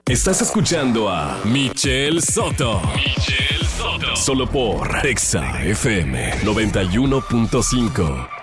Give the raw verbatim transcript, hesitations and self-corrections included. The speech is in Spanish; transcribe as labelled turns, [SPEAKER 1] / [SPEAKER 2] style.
[SPEAKER 1] Estás escuchando a Michelle Soto. Michelle Soto. Solo por Exa F M noventa y uno punto cinco.